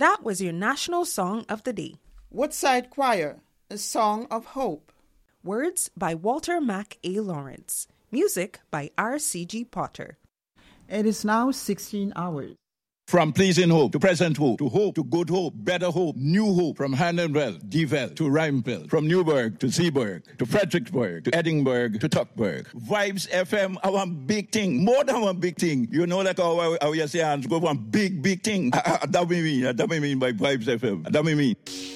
That was your national song of the day. Woodside Choir, A Song of Hope. Words by Walter Mack A. Lawrence. Music by R.C.G. Potter. It is now 16 hours. From pleasing hope to present hope to good hope, better hope, new hope. From Handonville, Deville to Rhymeville. From Newburgh to Zeeburg to Fredericksburg to Edinburgh to Tuckburg. Vibes FM, our big thing. More than one big thing. You know, like how you say, go one big thing. That we mean by Vibes FM. That we mean.